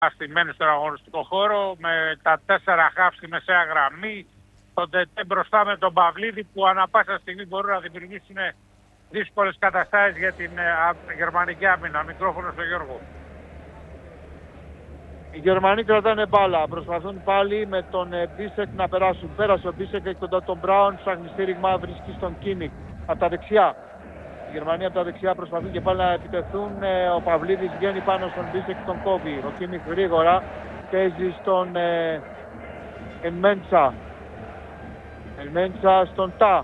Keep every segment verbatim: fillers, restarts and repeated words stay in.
στημένοι στον αγωνιστικό χώρο, με τα τέσσερα χαφ στη μεσαία γραμμή, τον Τετέ μπροστά με τον Παυλίδη, που ανά πάσα στιγμή μπορούν να δημιουργήσουν δύσκολες καταστάσεις για την ε, γερμανική άμυνα. Μικρόφωνο στο Γιώργο. Οι Γερμανοί κρατάνε μπάλα, προσπαθούν πάλι με τον ε, Μπίσεκ να περάσουν. Πέρασε ο Μπίσεκ και κοντά τον Μπράουν, ψάχνει στήριγμα, βρίσκει στον Κίμικ από τα δεξιά. Οι Γερμανοί από τα δεξιά προσπαθούν και πάλι να επιτεθούν. Ε, ο Παυλίδης βγαίνει πάνω στον Μπίσεκ και τον κόβει. Ο Κίμικ γρήγορα παίζει στον ε, Ενμέντσα. Ενμέντσα στον Τα.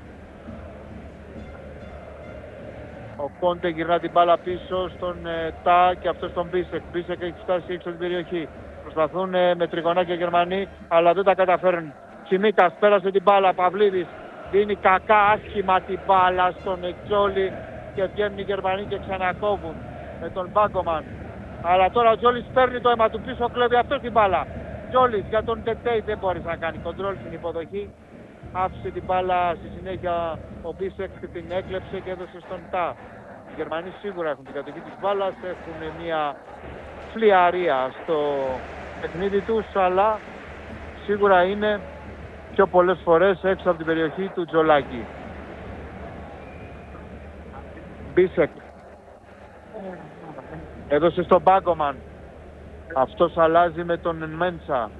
Ο Κόντε γυρνά την μπάλα πίσω στον ε, Τα και αυτό στον Μπίσεκ. Μπίσεκ έχει φτάσει έξω από την περιοχή. Προσπαθούν ε, με τριγωνάκια Γερμανοί, αλλά δεν τα καταφέρουν. Τσιμίκας πέρασε την μπάλα. Παυλίδης δίνει κακά άσχημα την μπάλα στον Τζόλι και βγαίνουν οι Γερμανοί και ξανακόβουν με τον Μπάγκομαν. Αλλά τώρα ο Τζόλις παίρνει το αίμα του πίσω, κλέβει αυτό την μπάλα. Τζόλις για τον Τετέι δεν μπόρεσε να κάνει κοντρόλ στην υποδοχή. Άφησε την μπάλα στη συνέχεια ο Μπίσεκ και την έκλεψε και έδωσε στον Τα. Οι Γερμανοί σίγουρα έχουν την κατοχή της μπάλας, έχουν μια φλιαρία στο παιχνίδι τους, αλλά σίγουρα είναι πιο πολλές φορές έξω από την περιοχή του Τζολάκη. Μπίσεκ έδωσε στον Μπάγκομαν. Αυτός αλλάζει με τον Μέντσα.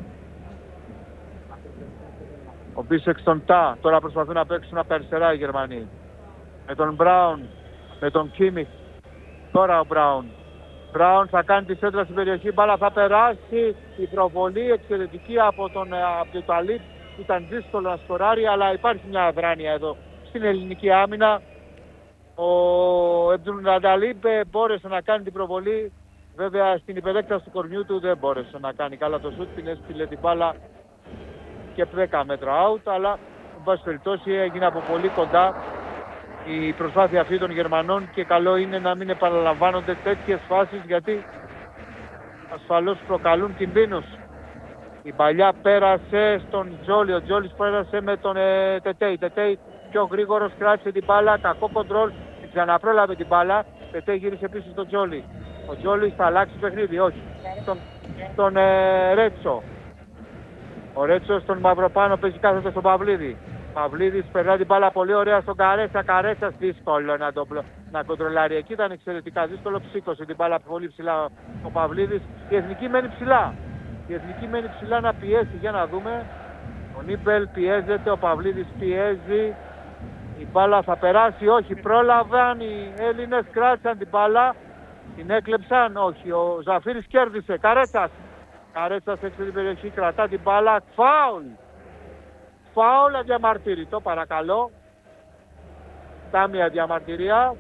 Ο Μπίσεκ στον Τα. Τώρα προσπαθούν να παίξουν από τα αριστερά οι Γερμανοί. Με τον Μπράουν, με τον Κίμικ. Τώρα ο Μπράουν. Μπράουν θα κάνει τη σέντρα στην περιοχή. Μπάλα θα περάσει. Η προβολή εξαιρετική από τον Αμπτεταλίπ. Ήταν δύσκολο να σκοράρει, αλλά υπάρχει μια αδράνεια εδώ στην ελληνική άμυνα. Ο Αμπτεταλίπ μπόρεσε να κάνει την προβολή. Βέβαια στην υπερέκταση του κορμιού του δεν μπόρεσε να κάνει καλά το σουτ. Την έστειλε την μπάλα και δέκα μέτρα out, αλλά εν πάση περιπτώσει έγινε από πολύ κοντά η προσπάθεια αυτή των Γερμανών και καλό είναι να μην επαναλαμβάνονται τέτοιες φάσεις, γιατί ασφαλώς προκαλούν κινδύνους. Η παλιά πέρασε στον Τζόλι, ο Τζόλις πέρασε με τον ε, Τετέι. Τετέι πιο γρήγορος, κράτησε την μπάλα, κακό κοντρόλ, ξαναπρόλαβε την μπάλα. Τετέι γύρισε πίσω στον Τζόλι. Ο Τζόλις θα αλλάξει παιχνίδι, όχι. Στον, στον ε, Ρέτσο. Ο Ρέτσο στον Μαυροπάνο παίζει κάθεται στον Παυλίδη. Παυλίδης περνάει την μπάλα πολύ ωραία στον Καρέτσα. Καρέτσας δύσκολο να τον να κοντρολάρει. Εκεί ήταν εξαιρετικά δύσκολο. Ψήκωσε την μπάλα πολύ ψηλά ο Παυλίδης. Η εθνική μένει ψηλά. Η εθνική μένει ψηλά να πιέσει. Για να δούμε. Ο Νίμπελ πιέζεται. Ο Παυλίδης πιέζει. Η μπάλα θα περάσει. Όχι. Πρόλαβαν οι Έλληνες. Κράτησαν την μπάλα. Την έκλεψαν. Όχι. Ο Ζαφύρης κέρδισε. Καρέτσας. Καρέτσας έξω την περιοχή, κρατά την μπάλα, φάουλ. Φάουλ αδιαμαρτύρητο, παρακαλώ. Τάμια διαμαρτυρία.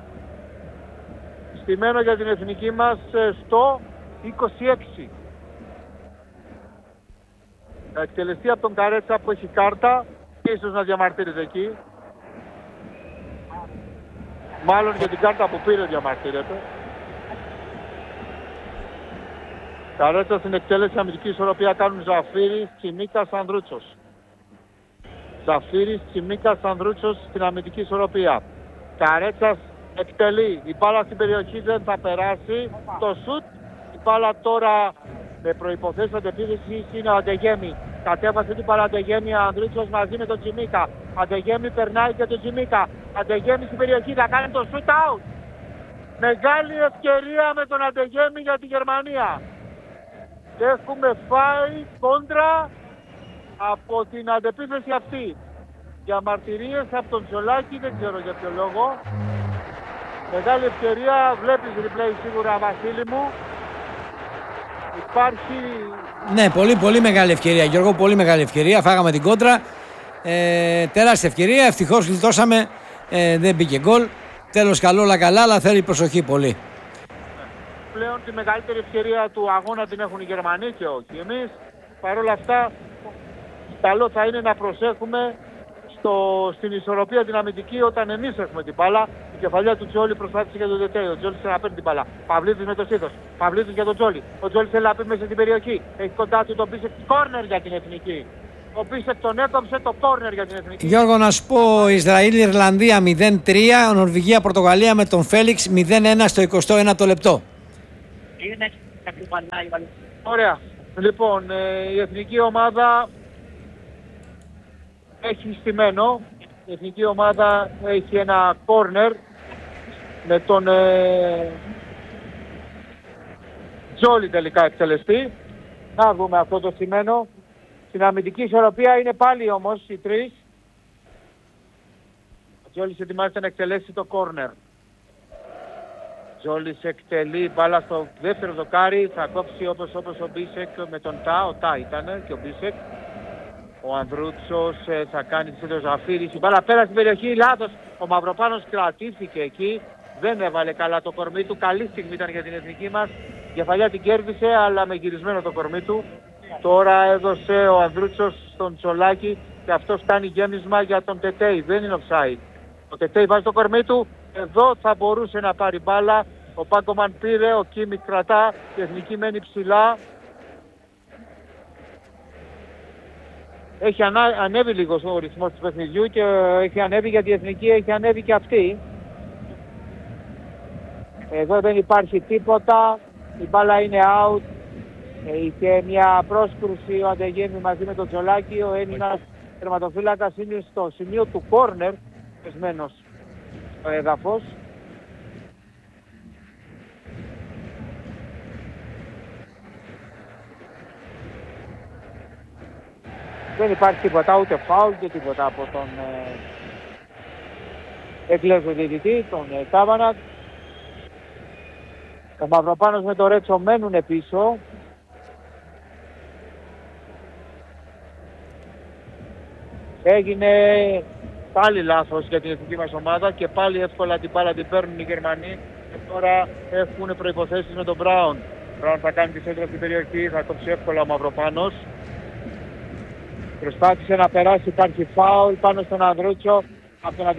Στημένο για την εθνική μας στο είκοσι έξι. Θα εκτελεστεί από τον Καρέτσα που έχει κάρτα και ίσως να διαμαρτύρεται εκεί. Μάλλον για την κάρτα που πήρε διαμαρτύρεται. Καρέτσα στην εκτέλεση αμυντική ισορροπία κάνουν Ζαφύρης, Τσιμίκας, Ανδρούτσος. Ζαφύρης, Τσιμίκας, Ανδρούτσος στην αμυντική ισορροπία. Καρέτσας εκτελεί. Η μπάλα στην περιοχή δεν θα περάσει. Το σουτ. Η μπάλα τώρα με προϋποθέσεις αντεπίθεσης είναι ο Αντεγέμι. Κατέβασε την μπάλα Αντεγέμι, Ανδρούτσος μαζί με τον Τσιμίκα. Αντεγέμι περνάει και τον Τσιμίκα. Αντεγέμι στην περιοχή θα κάνει το shoot out. Μεγάλη ευκαιρία με τον Αντεγέμι για τη Γερμανία. Έχουμε φάει κόντρα από την αντεπίθεση αυτή. Διαμαρτυρίες από τον Τζολάκη, δεν ξέρω για ποιο λόγο. Μεγάλη ευκαιρία, βλέπεις replay σίγουρα, Βασίλη μου. Υπάρχει... Ναι, πολύ πολύ μεγάλη ευκαιρία, Γιώργο, πολύ μεγάλη ευκαιρία. Φάγαμε την κόντρα. Ε, τεράστια ευκαιρία, ευτυχώς γλιτώσαμε, ε, δεν μπήκε γκολ. Τέλος καλό, όλα καλά, αλλά θέλει προσοχή πολύ. Πλέον τη μεγαλύτερη ευκαιρία του αγώνα την έχουν οι Γερμανοί και όχι εμείς. Παρ' όλα αυτά, καλό θα είναι να προσέχουμε στο, στην ισορροπία την αμυντική όταν εμείς έχουμε την μπάλα. Η κεφαλιά του Τζόλι προσπάθησε για τον Τετέι. Ο Τζόλι θέλει να παίρνει την μπάλα. Παυλίδης με το σίδος. Παυλίδης για τον Τζόλι. Ο Τζόλι θέλει να πει μέσα στην περιοχή. Έχει κοντά του τον Μπίσεκ, κόρνερ για την εθνική. Ο Μπίσεκ τον έκοψε, το κόρνερ για την εθνική. Γιώργο, να σου πω, Ισραήλ-Ιρλανδία μηδέν τρία, Νορβηγία-Πορτογαλία με τον Φέλιξ μηδέν ένα στο εικοστό ένατο λεπτό. Είναι Ωραία. Λοιπόν, ε, η εθνική ομάδα έχει στημένο. Η εθνική ομάδα έχει ένα corner με τον ε, Τζόλι τελικά εκτελεστή. Να δούμε αυτό το στημένο. Στην αμυντική ισορροπία είναι πάλι όμως οι τρεις. Ο Τζόλις ετοιμάζεται να εκτελέσει το corner. Τζόλις εκτελεί μπάλα στο δεύτερο δοκάρι. Θα κόψει όπως, όπως ο Μπίσεκ με τον Τα. Ο Τα ήταν και ο Μπίσεκ. Ο Ανδρούτσος ε, θα κάνει τη σύντρος. Η μπάλα πέρα στην περιοχή. Λάθος. Ο Μαυροπάνος κρατήθηκε εκεί. Δεν έβαλε καλά το κορμί του. Καλή στιγμή ήταν για την εθνική μας. Η κεφαλιά την κέρδισε, αλλά με γυρισμένο το κορμί του. Τώρα έδωσε ο Ανδρούτσος στον Τσολάκη και αυτός κάνει γέμισμα για τον Τετέι. Δεν είναι offside. Ο Τετέι βάζει το κορμί του. Εδώ θα μπορούσε να πάρει μπάλα. Ο Πάγκομαν πήρε, ο Κίμι κρατά. Η εθνική μένει ψηλά. Έχει ανά, ανέβει λίγο ο ρυθμός του παιχνιδιού και έχει ανέβει γιατί η εθνική έχει ανέβει και αυτή. Εδώ δεν υπάρχει τίποτα. Η μπάλα είναι out. Είχε μια πρόσκρουση ο Αντεγέμι μαζί με τον Τζολάκη. Ο Έλληνας τερματοφύλακας είναι στο σημείο του κόρνερ, πεσμένος στο έδαφος. Δεν υπάρχει τίποτα, ούτε φάουλ και τίποτα από τον ε, Εγγλέζο διαιτητή, τον ε, Κάβανακ. Ο Μαυροπάνος με το Ρέτσο μένουν πίσω. Έγινε πάλι λάθος για την εθνική μας ομάδα και πάλι εύκολα την μπάλα την παίρνουν οι Γερμανοί και τώρα έχουν προϋποθέσεις με τον Μπράουν. Μπράουν θα κάνει τη σέντρα στην περιοχή, θα κόψει εύκολα ο Μαυροπάνος. Προσπάθησε να περάσει, υπάρχει φάουλ πάνω στον Ανδρούτσο από τον